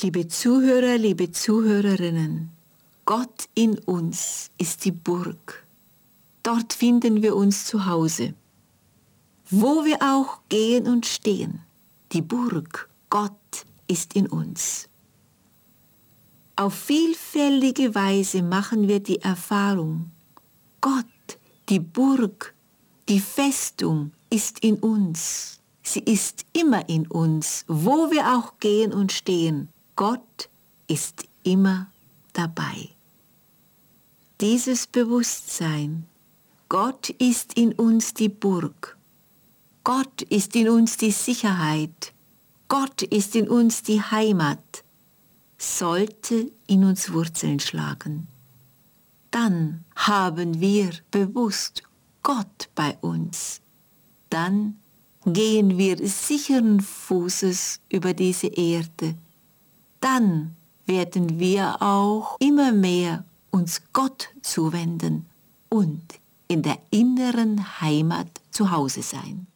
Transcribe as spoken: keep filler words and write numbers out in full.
Liebe Zuhörer, liebe Zuhörerinnen, Gott in uns ist die Burg. Dort finden wir uns zu Hause. Wo wir auch gehen und stehen, die Burg, Gott ist in uns. Auf vielfältige Weise machen wir die Erfahrung, Gott, die Burg, die Festung ist in uns. Sie ist immer in uns, wo wir auch gehen und stehen. Gott ist immer dabei. Dieses Bewusstsein, Gott ist in uns die Burg, Gott ist in uns die Sicherheit, Gott ist in uns die Heimat, sollte in uns Wurzeln schlagen. Dann haben wir bewusst Gott bei uns. Dann gehen wir sicheren Fußes über diese Erde. Dann werden wir auch immer mehr uns Gott zuwenden und in der inneren Heimat zu Hause sein.